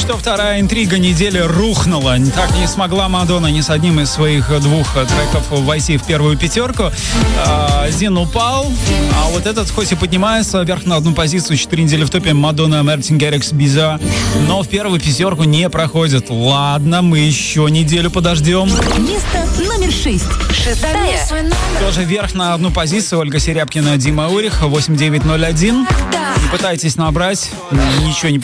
что вторая интрига недели рухнула. Так не смогла Мадонна ни с одним из своих двух треков войти в первую пятерку. Зин упал, а вот этот хоть и поднимается вверх на одну позицию, 4 недели в топе, Мадонна, Мартин Гаррикс, Биза, но в первую пятерку не проходит. Ладно, мы еще неделю подождем. Место номер 6. Шестая. Тоже вверх на одну позицию. Ольга Серябкина, Дима Урих, 8901. Не пытайтесь набрать, ничего не